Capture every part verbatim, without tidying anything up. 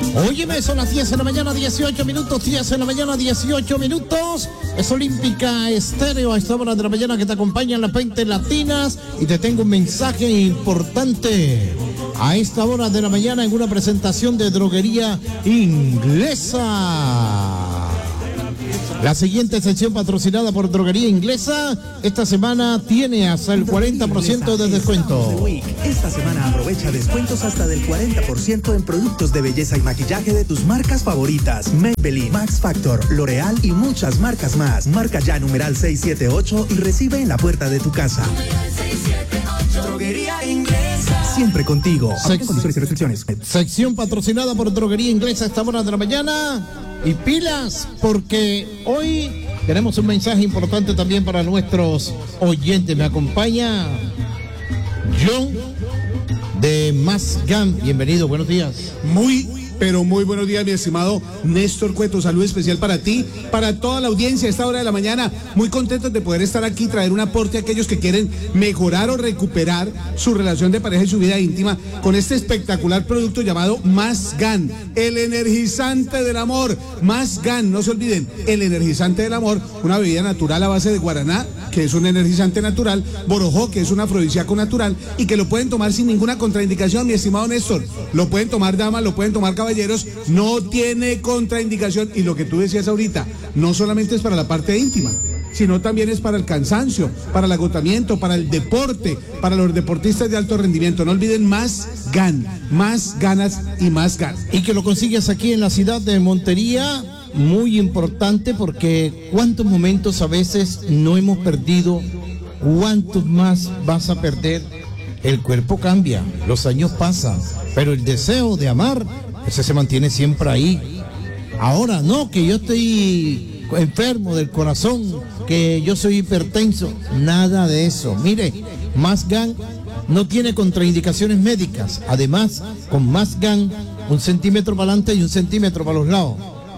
Óyeme, son las diez de la mañana, dieciocho minutos, diez de la mañana, dieciocho minutos. Es Olímpica Estéreo a esta hora de la mañana que te acompaña en las veinte latinas. Y te tengo un mensaje importante a esta hora de la mañana en una presentación de Droguería Inglesa. La siguiente sección patrocinada por Droguería Inglesa esta semana tiene hasta el cuarenta por ciento de descuento. Esta semana aprovecha descuentos hasta del cuarenta por ciento en productos de belleza y maquillaje de tus marcas favoritas: Maybelline, Max Factor, L'Oreal y muchas marcas más. Marca ya numeral seiscientos setenta y ocho y recibe en la puerta de tu casa. Droguería Inglesa, siempre contigo. Sec Condiciones y restricciones. Sección patrocinada por Droguería Inglesa a esta hora de la mañana. Y pilas, porque hoy tenemos un mensaje importante también para nuestros oyentes. Me acompaña John de Masgan. Bienvenido, buenos días. Muy, pero muy buenos días, mi estimado Néstor Cueto. Salud especial para ti, para toda la audiencia a esta hora de la mañana. Muy contentos de poder estar aquí, traer un aporte a aquellos que quieren mejorar o recuperar su relación de pareja y su vida íntima con este espectacular producto llamado Masgan, el energizante del amor. Masgan, no se olviden, el energizante del amor, una bebida natural a base de guaraná, que es un energizante natural, borojó, que es un afrodisíaco natural, y que lo pueden tomar sin ninguna contraindicación, mi estimado Néstor. Lo pueden tomar damas, lo pueden tomar caballeros, no tiene contraindicación. Y lo que tú decías ahorita, no solamente es para la parte íntima, sino también es para el cansancio, para el agotamiento, para el deporte, para los deportistas de alto rendimiento. No olviden Masgan, más ganas y más ganas. Y que lo consigues aquí en la ciudad de Montería. Muy importante, porque cuántos momentos a veces no hemos perdido, cuántos más vas a perder. El cuerpo cambia, los años pasan, pero el deseo de amar, ese se mantiene siempre ahí. Ahora no, que yo estoy enfermo del corazón, que yo soy hipertenso, nada de eso. Mire, Masgan no tiene contraindicaciones médicas. Además, con Masgan, un centímetro para adelante y un centímetro para los lados.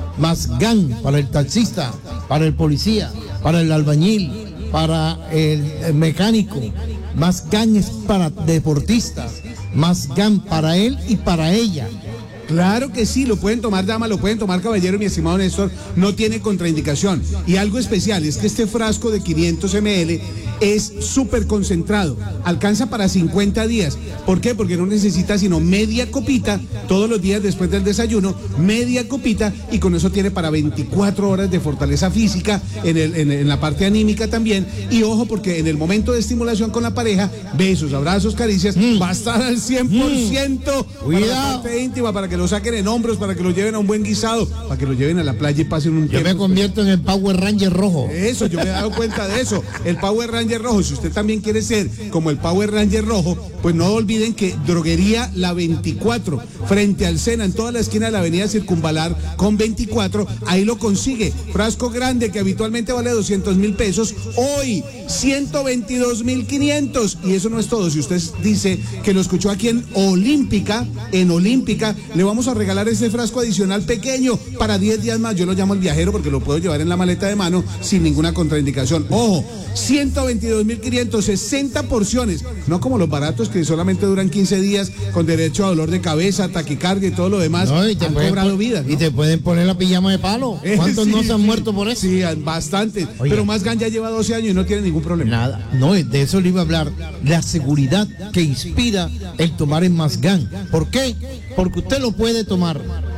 Masgan para el taxista, para el policía, para el albañil, para el mecánico. Masgan es para deportistas. Masgan para él y para ella. Claro que sí, lo pueden tomar dama, lo pueden tomar caballero, mi estimado Néstor, no tiene contraindicación. Y algo especial es que este frasco de quinientos mililitros es súper concentrado, alcanza para cincuenta días. ¿Por qué? Porque no necesita sino media copita todos los días después del desayuno, media copita, y con eso tiene para veinticuatro horas de fortaleza física, en, el, en, en la parte anímica también. Y ojo, porque en el momento de estimulación con la pareja, besos, abrazos, caricias, mm. va a estar al cien por ciento mm. para la parte íntima, para que lo saquen en hombros, para que lo lleven a un buen guisado, para que lo lleven a la playa y pasen un yo tiempo. Yo me convierto en el Power Ranger rojo. Eso, yo me he dado cuenta de eso, el Power Ranger rojo. Si usted también quiere ser como el Power Ranger rojo, pues no olviden que Droguería La veinticuatro, frente al Sena, en toda la esquina de la avenida Circunvalar con veinticuatro, ahí lo consigue. Frasco grande que habitualmente vale doscientos mil pesos, hoy ciento veintidós mil quinientos. Y eso no es todo. Si usted dice que lo escuchó aquí en Olímpica, en Olímpica, le vamos a regalar ese frasco adicional pequeño para diez días más. Yo lo llamo el viajero porque lo puedo llevar en la maleta de mano sin ninguna contraindicación. Ojo, ciento veintidós mil quinientos, sesenta porciones, no como los baratos que solamente duran quince días con derecho a dolor de cabeza, taquicardia y todo lo demás. No, y te han pueden cobrado vida, ¿no? Y te pueden poner la pijama de palo. ¿Cuántos sí, no se han sí, muerto por eso? Sí, bastante. Oye, pero Masgan ya lleva doce años y no tiene ningún problema. Nada, no, de eso le iba a hablar. La seguridad que inspira el tomar en Masgan. ¿Por qué? Porque usted lo puede tomar.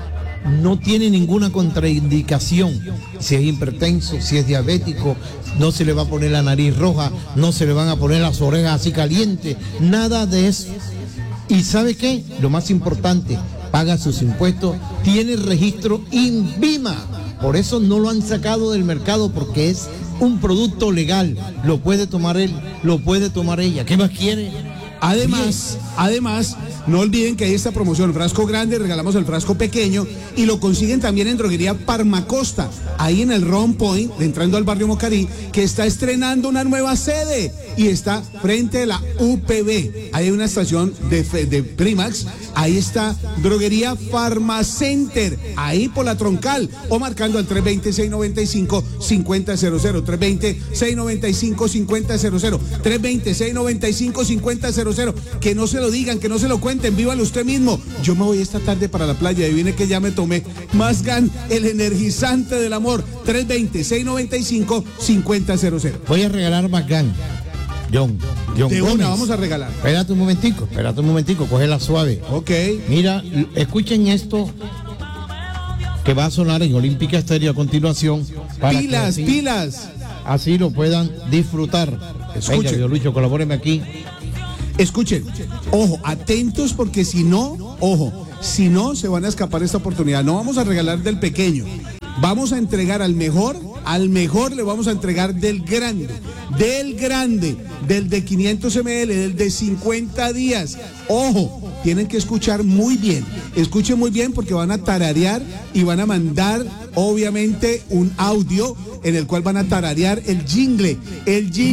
No tiene ninguna contraindicación. Si es hipertenso, si es diabético, no se le va a poner la nariz roja, no se le van a poner las orejas así calientes, nada de eso. ¿Y sabe qué? Lo más importante, paga sus impuestos, tiene registro INVIMA. Por eso no lo han sacado del mercado, porque es un producto legal. Lo puede tomar él, lo puede tomar ella. ¿Qué más quiere? Además, además, no olviden que hay esta promoción, frasco grande, regalamos el frasco pequeño, y lo consiguen también en Droguería Parmacosta, ahí en el Round Point, entrando al barrio Mocarí, que está estrenando una nueva sede y está frente a la U P B. Hay una estación de, de Primax Ahí está Droguería Farmacenter, ahí por la Troncal, o marcando al tres veinte, seiscientos noventa y cinco, cincuenta cero cero, tres veinte, seiscientos noventa y cinco, cincuenta cero cero, tres veinte, seiscientos noventa y cinco, cincuenta cero cero. Que no se lo digan, que no se lo cuenten, vívalo usted mismo. Yo me voy esta tarde para la playa y viene que ya me tomé Masgan, el energizante del amor, tres veinte, seiscientos noventa y cinco, cincuenta cero cero. Voy a regalar Masgan. John, John De Gómez. una, vamos a regalar. Espérate un momentico, espérate un momentico, cógela suave. Ok. Mira, escuchen esto que va a sonar en Olímpica Estéreo a continuación. Para Pilas, así, pilas. Así lo puedan disfrutar. Escuchen. Venga, Dios Lucho, colabóreme aquí. Escuchen, ojo, atentos porque si no, ojo, si no se van a escapar esta oportunidad. No vamos a regalar del pequeño. Vamos a entregar al mejor, al mejor le vamos a entregar del grande, del grande, del de quinientos mililitros, del de cincuenta días. Ojo, tienen que escuchar muy bien, escuchen muy bien porque van a tararear y van a mandar obviamente un audio en el cual van a tararear el jingle, el jingle.